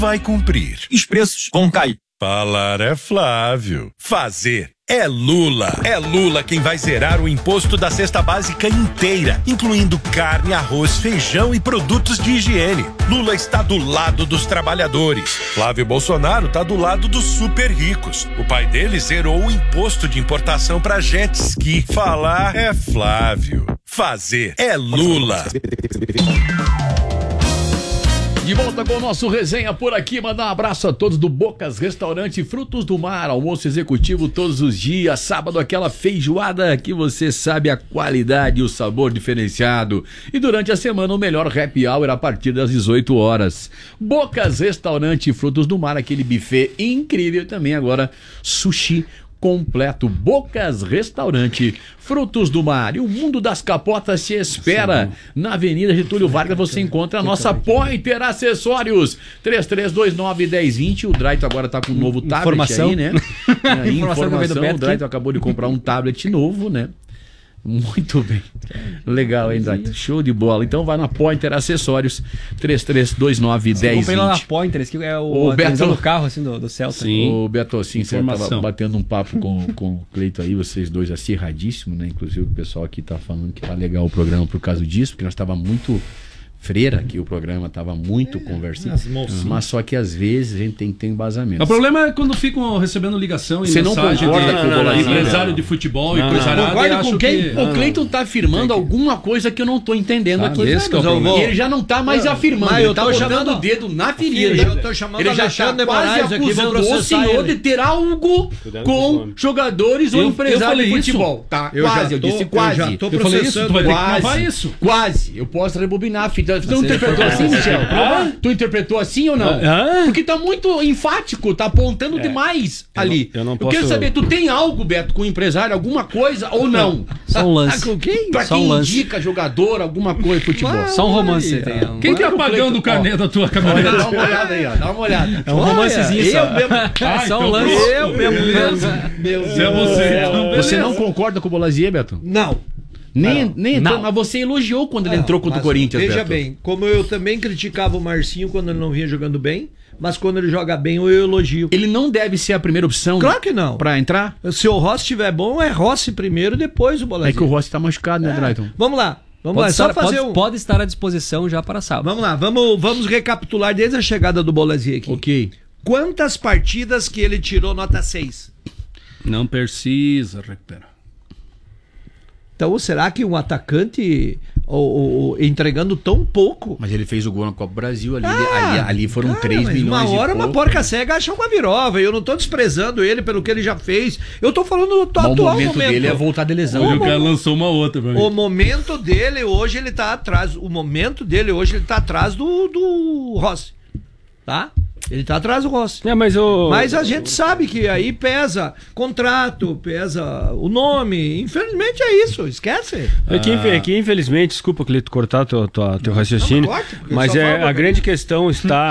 vai cumprir. Os preços vão cair. Falar é Flávio. Fazer é Lula. É Lula quem vai zerar o imposto da cesta básica inteira, incluindo carne, arroz, feijão e produtos de higiene. Lula está do lado dos trabalhadores. Flávio Bolsonaro está do lado dos super ricos. O pai dele zerou o imposto de importação para jet ski. Falar é Flávio. Fazer é Lula. De volta com o nosso resenha por aqui, mandar um abraço a todos do Bocas Restaurante Frutos do Mar, almoço executivo todos os dias, sábado aquela feijoada que você sabe a qualidade e o sabor diferenciado, e durante a semana o melhor happy hour a partir das 18 horas. Bocas Restaurante Frutos do Mar, aquele buffet incrível, também agora sushi completo. Bocas Restaurante Frutos do Mar. E o mundo das capotas te espera. Na Avenida Getúlio Vargas você encontra a nossa Pointer Acessórios 3329-1020. O Draito agora tá com um novo tablet Informação. aí, né? Informação. O Draito acabou de comprar um tablet novo, né? Muito bem. Legal, hein, Draito? Show de bola. Então vai na Pointer Acessórios 3329-1020. Comprei lá na Pointer, que é o Beto do carro assim do Celta. Sim. O Beto, assim, você tava batendo um papo com o Cleito aí, vocês dois acirradíssimos, né? Inclusive o pessoal aqui tá falando que tá legal o programa por causa disso, porque nós tava muito freira aqui, o programa tava muito conversinha, mas só que às vezes a gente tem que ter embasamento. O problema é quando ficam recebendo ligação e você mensagem não concorda de empresário de futebol e coisa arada. Concorda com quem? O Cleiton tá afirmando alguma coisa que eu não tô entendendo aqui. E ele já não tá mais afirmando, ele tá botando o dedo na ferida. Eu tô chamando ele já tá quase acusando o senhor de ter algo com jogadores ou empresários de futebol. Tá, quase, eu disse quase. Eu falei isso, tu vai ter que provar isso. Quase, eu posso rebobinar a fita. Tu não interpretou assim, Michel? Tu interpretou assim ou não? Porque tá muito enfático, tá apontando demais ali. Eu não posso... Eu quero saber, tu tem algo, Beto, com o empresário, alguma coisa ou não? Só um lance. Pra quem indica jogador, alguma coisa, futebol? Só um romance. Quem tá pagando o carnê da tua caminhonete? Dá uma olhada aí, ó. Dá uma olhada. É um romancezinho só. Eu mesmo. Só um lance. Eu mesmo. Meu Deus. Você não concorda com o Bolazier, Beto? Não. Nem entrou, mas você elogiou quando ele entrou contra o Corinthians, Veja Beto. bem, como eu também criticava o Marcinho quando ele não vinha jogando bem, mas quando ele joga bem eu elogio. Ele não deve ser a primeira opção? Claro que não. Pra entrar? Se o Rossi estiver bom, é Rossi primeiro, depois o Bolazier. É que o Rossi tá machucado, né, Drayton? Vamos lá. Pode estar à disposição já para sábado. Vamos lá, vamos recapitular desde a chegada do Bolazier aqui. Ok. Quantas partidas que ele tirou nota 6? Não precisa recuperar. Então, será que um atacante entregando tão pouco? Mas ele fez o gol na Copa do Brasil, ali foram 3 milhões uma hora e pouco, uma porca cega acha uma virova. Eu não tô desprezando ele pelo que ele já fez. Eu tô falando do atual momento. O momento dele é voltar de lesão. O cara lançou uma outra pra mim. O momento dele hoje ele tá atrás. O momento dele hoje ele tá atrás do Rossi. Tá? Ele tá atrás do Rossi. Mas a gente sabe que aí pesa contrato, pesa o nome. Infelizmente é isso, esquece. É que infelizmente, desculpa, Cleito, cortar teu raciocínio, mas a grande questão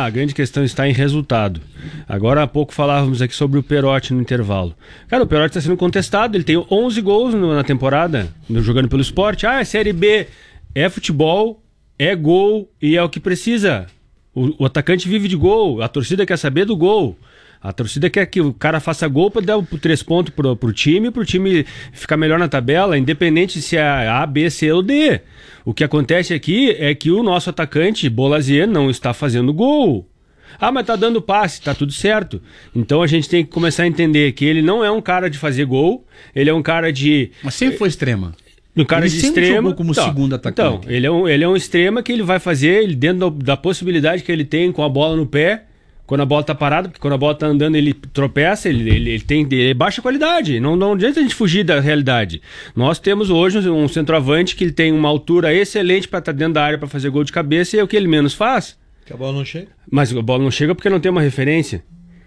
está em resultado. Agora há pouco falávamos aqui sobre o Perotti no intervalo. Cara, o Perotti está sendo contestado, ele tem 11 gols na temporada, jogando pelo Sport. É Série B, é futebol, é gol e é o que precisa. O atacante vive de gol, a torcida quer saber do gol. A torcida quer que o cara faça gol para dar 3 pontos pro time ficar melhor na tabela, independente se é A, B, C ou D. O que acontece aqui é que o nosso atacante, Bolazier, não está fazendo gol. Mas tá dando passe, tá tudo certo. Então a gente tem que começar a entender que ele não é um cara de fazer gol, ele é um cara de... Mas sempre foi extrema. Um cara ele de extremo como segundo atacante. Então, ele é um extrema que ele vai fazer, ele dentro da possibilidade que ele tem com a bola no pé, quando a bola tá parada, porque quando a bola tá andando ele tropeça, ele tem baixa qualidade. Não adianta a gente fugir da realidade. Nós temos hoje um centroavante que ele tem uma altura excelente para estar dentro da área para fazer gol de cabeça e é o que ele menos faz. Que a bola não chega? Mas a bola não chega porque não tem uma referência.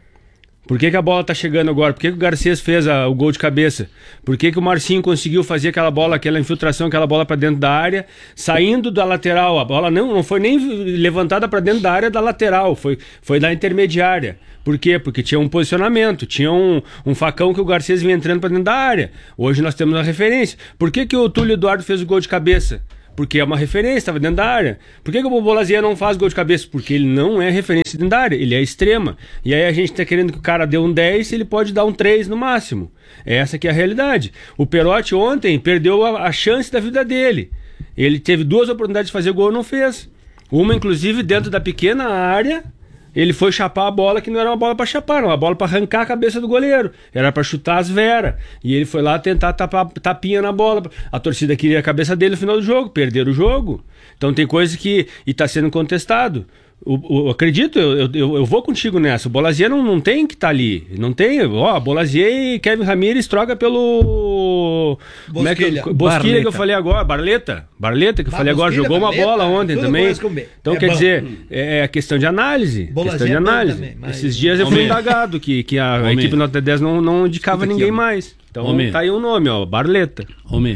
Por que a bola tá chegando agora? Por que o Garcês fez o gol de cabeça? Por que o Marcinho conseguiu fazer aquela bola, aquela infiltração, aquela bola para dentro da área, saindo da lateral? A bola não foi nem levantada para dentro da área da lateral, foi da intermediária. Por quê? Porque tinha um posicionamento, tinha um facão que o Garcês vinha entrando para dentro da área. Hoje nós temos uma referência. Por que o Túlio Eduardo fez o gol de cabeça? Porque é uma referência, estava dentro da área. Por que o Bolazier não faz gol de cabeça? Porque ele não é referência dentro da área, ele é extrema. E aí a gente tá querendo que o cara dê um 10, ele pode dar um 3 no máximo. Essa que é a realidade. O Perotti ontem perdeu a chance da vida dele. Ele teve 2 oportunidades de fazer gol e não fez. Uma, inclusive, dentro da pequena área, ele foi chapar a bola que não era uma bola para chapar, era uma bola para arrancar a cabeça do goleiro. Era para chutar as veras. E ele foi lá tentar tapinha na bola. A torcida queria a cabeça dele no final do jogo, perderam o jogo. Então tem coisa que... E está sendo contestado. Acredito, eu vou contigo nessa. O Bolazier não tem que estar ali. Não tem. Bolazier e Kevin Ramírez troca pelo... Bosquilha que eu falei agora. Barleta que eu falei agora. Jogou uma bola ontem também. Então quer dizer, é questão de análise. Questão de análise. Também, esses dias eu fui indagado que a equipe Nota 10 não indicava ninguém mais. Então tá aí o nome, Barleta.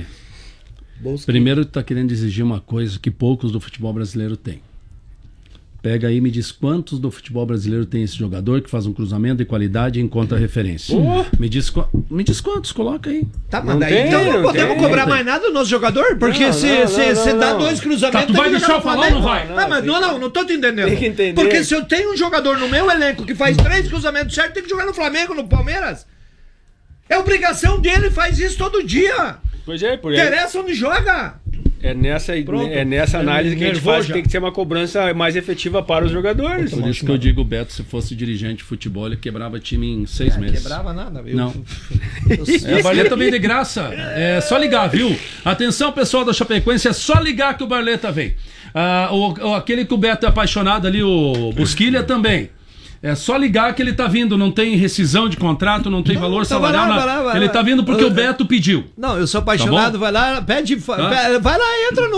Primeiro tu tá querendo exigir uma coisa que poucos do futebol brasileiro têm. Pega aí e me diz quantos do futebol brasileiro tem esse jogador que faz um cruzamento de qualidade e encontra referência. Me diz quantos, coloca aí. Tá, mas daí então não podemos cobrar mais nada do nosso jogador? Porque se dá 2 cruzamentos... Tá, tu vai deixar eu falar ou não vai? Não tô te entendendo. Tem que entender. Porque se eu tenho um jogador no meu elenco que faz 3 cruzamentos certos, tem que jogar no Flamengo, no Palmeiras. É obrigação dele, faz isso todo dia. Pois é, por aí. Interessa onde joga. É nessa análise que a gente faz que tem que ser uma cobrança mais efetiva para os jogadores. Por isso que eu digo, o Beto, se fosse dirigente de futebol, ele quebrava time em 6 meses. Quebrava nada. Não. A Barleta vem de graça. É só ligar, viu? Atenção, pessoal da Chapecoense, é só ligar que o Barleta vem. Aquele que o Beto é apaixonado ali, o Bosquilha também. É só ligar que ele tá vindo, não tem rescisão de contrato, não tem valor salarial, nada. Ele tá vindo porque o Beto pediu. Não, eu sou apaixonado, vai lá, vai lá, entra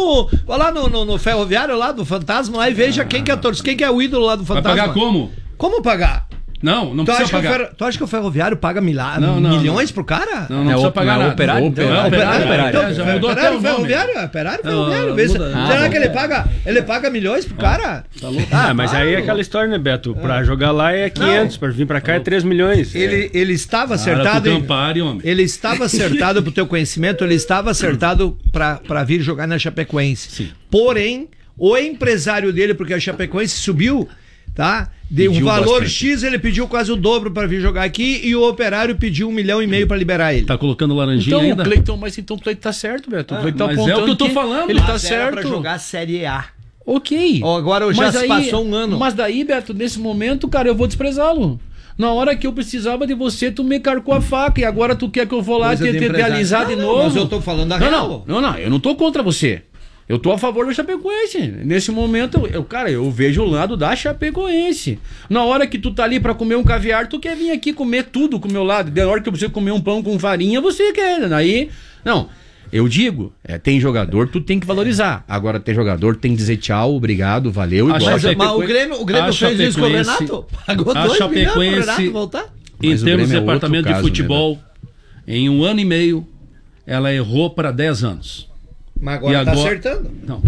no ferroviário lá do Fantasma lá e veja quem que é a torcida, quem que é o ídolo lá do Fantasma. Vai pagar como? Como pagar? Não precisa pagar. Tu acha que o ferroviário paga milhões pro cara? Não precisa pagar nada. Operário? Operário. Já mudou até o nome. Operário. Será que ele paga milhões pro cara? Mas aí é aquela história, né, Beto? Pra jogar lá é 500, pra vir pra cá é 3 milhões. Ele estava acertado. Ele estava acertado, pro teu conhecimento, ele estava acertado pra vir jogar na Chapecoense. Sim. Porém, o empresário dele, porque a Chapecoense subiu, tá? Deu um valor bastante. X, ele pediu quase o dobro para vir jogar aqui e o Operário pediu 1,5 milhão para liberar ele. Tá colocando laranjinha então, ainda? Então o Cleiton tá certo, Beto. O Cleiton tá mas é o que eu tô falando. Ele tá certo. Pra jogar Série A. Ok. Agora já se passou um ano. Mas daí, Beto, nesse momento, cara, eu vou desprezá-lo. Na hora que eu precisava de você, tu me carcou a faca e agora tu quer que eu vou lá te alisar de novo. Mas eu tô falando da real. Não, eu não tô contra você. Eu tô a favor da Chapecoense. Nesse momento, eu vejo o lado da Chapecoense. Na hora que tu tá ali pra comer um caviar, tu quer vir aqui comer tudo com o meu lado. Na hora que você comer um pão com farinha, você quer. Aí, não. Eu digo, tem jogador, tu tem que valorizar. Agora, tem jogador, tem que dizer tchau, obrigado, valeu. Mas o Grêmio fez isso com o Renato? Pagou 2 milhões pro Renato voltar? Em termos de departamento de futebol, em 1 ano e meio, ela errou para 10 anos. Mas agora tá acertando. Não.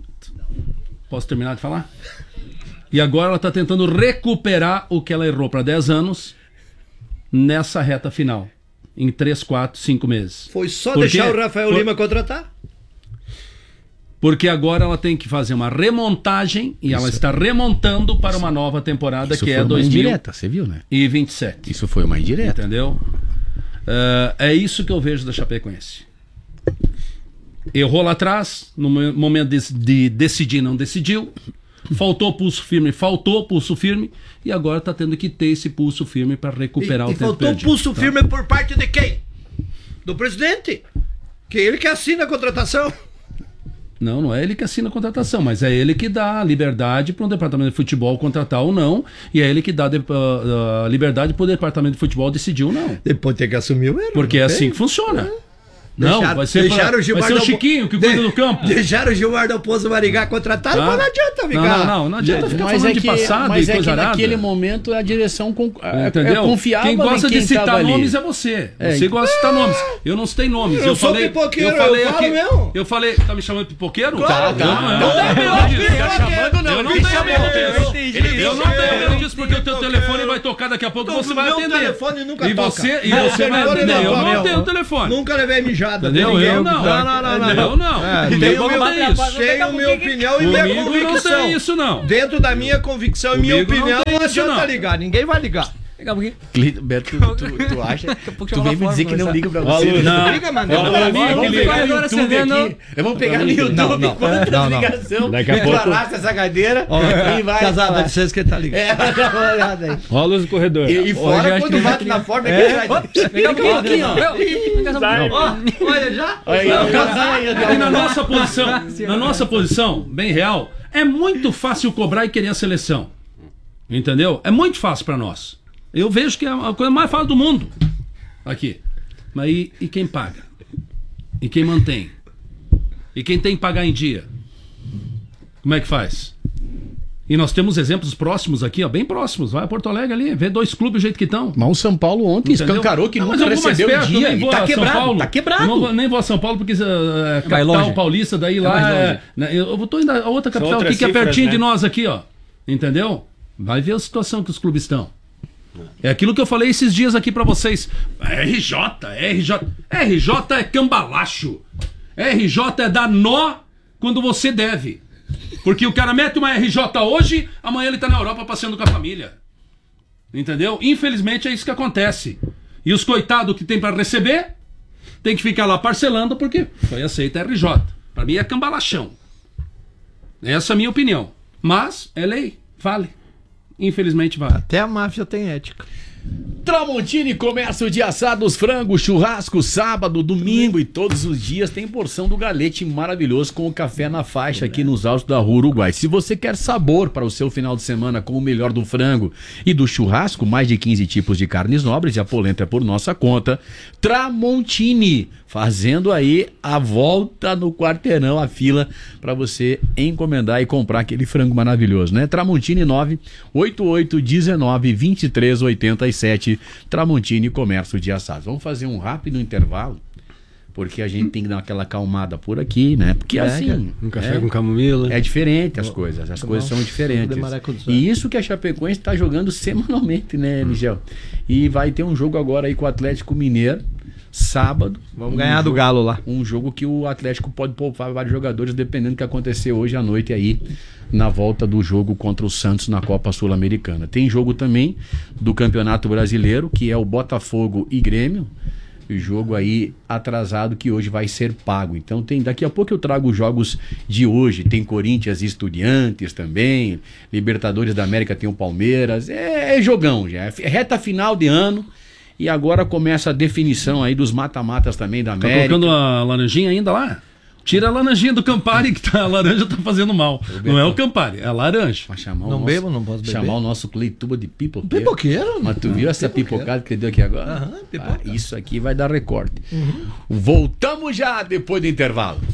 Posso terminar de falar? E agora ela tá tentando recuperar o que ela errou para 10 anos nessa reta final. Em 3, 4, 5 meses. Foi só deixar o Rafael Lima contratar? Porque agora ela tem que fazer uma remontagem e ela está remontando para uma nova temporada que é 2027. Isso foi uma indireta. Entendeu? É isso que eu vejo da Chapecoense. Errou lá atrás, no momento de decidir, não decidiu. Faltou pulso firme, e agora está tendo que ter esse pulso firme para recuperar o tempo faltou perdido. Pulso firme por parte de quem? Do presidente. Que ele que assina a contratação. Não é ele que assina a contratação, mas é ele que dá a liberdade para um departamento de futebol contratar ou não, e é ele que dá a liberdade para o departamento de futebol decidir ou não. Depois tem que assumir o erro. Porque é assim que funciona. Não, vai ser o Chiquinho que cuida do campo. Deixaram o Gilmar do Poço Maringá contratado, mas não adianta ficar. Não adianta ficar falando de passado e coisa arada. Naquele momento a direção confiava. Quem gosta de citar nomes é você. Você gosta de citar nomes. Eu não citei nomes. Eu sou pipoqueiro, eu falei, tá me chamando de pipoqueiro? Claro, Eu não tenho medo disso, porque o teu telefone vai vai tocar daqui a pouco, você vai meu atender. telefone nunca E toca. você vai atender. Eu não atendo o telefone. Nunca levei mijada. Entendeu? Eu não. Eu não. Tenho minha opinião e minha convicção. Não tem isso, não. Dentro da minha convicção e minha opinião, não adianta ligar. Ninguém vai ligar. Beto, tu acha? Tu vem me dizer que não liga pra você. Não. Liga, mano. Vamos pegar no YouTube quantas ligação. Daqui a pouco arrasta essa cadeira e vai. Casada, vocês que tá ligado. Dá uma olhada aí. Ó a luz do corredor. E fora quando bate na forma é que vai. Olha já. E na nossa posição, bem real, é muito fácil cobrar e querer a seleção. Entendeu? É muito fácil pra nós. Eu vejo que é a coisa mais fácil do mundo. Aqui. Mas e quem paga? E quem mantém? E quem tem que pagar em dia? Como é que faz? E nós temos exemplos próximos aqui, ó, bem próximos. Vai a Porto Alegre ali, vê 2 clubes do jeito que estão. Mas o São Paulo ontem escancarou que nunca recebeu em dia. E tá quebrado, tá quebrado. Nem vou a São Paulo porque é capital paulista, daí lá... Eu tô indo a outra capital aqui que é pertinho de nós aqui, ó. Entendeu? Vai ver a situação que os clubes estão. É aquilo que eu falei esses dias aqui pra vocês. RJ é cambalacho. RJ é dar nó quando você deve. Porque o cara mete uma RJ hoje, amanhã ele tá na Europa passeando com a família. Entendeu? Infelizmente é isso que acontece. E os coitados que tem pra receber, tem que ficar lá parcelando porque foi aceita RJ. Pra mim é cambalachão. Essa é a minha opinião. Mas é lei, vale. Infelizmente vai. Até a máfia tem ética. Tramontini, comércio de assados, frango, churrasco, sábado, domingo e todos os dias tem porção do galete maravilhoso com o café na faixa aqui nos altos da Rua Uruguai. Se você quer sabor para o seu final de semana com o melhor do frango e do churrasco, mais de 15 tipos de carnes nobres e a polenta é por nossa conta, Tramontini, fazendo aí a volta no quarteirão, a fila para você encomendar e comprar aquele frango maravilhoso, né? Tramontini 988192387. Tramontini Comércio de Assados. Vamos fazer um rápido intervalo, porque a gente tem que dar aquela acalmada por aqui, né? Porque assim... Um café com camomila. É diferente as coisas. As coisas são diferentes. E isso que a Chapecoense está jogando semanalmente, né, Michel? E vai ter um jogo agora aí com o Atlético Mineiro, sábado. Vamos ganhar do Galo lá. Um jogo que o Atlético pode poupar vários jogadores, dependendo do que acontecer hoje à noite aí, na volta do jogo contra o Santos na Copa Sul-Americana. Tem jogo também do Campeonato Brasileiro, que é o Botafogo e Grêmio. Jogo aí atrasado que hoje vai ser pago. Então daqui a pouco eu trago os jogos de hoje. Tem Corinthians e Estudiantes também. Libertadores da América tem o Palmeiras. É jogão já. É reta final de ano. E agora começa a definição aí dos mata-matas também da América. Tá colocando a laranjinha ainda lá? Tira a laranjinha do Campari, que a laranja tá fazendo mal. Não é o Campari, é a laranja. Não bebo, não posso beber. Chamar o nosso Cleituba de pipoqueiro. Pipoqueiro? Mas tu viu essa pipocada que ele deu aqui agora? Isso aqui vai dar recorte. Voltamos já depois do intervalo.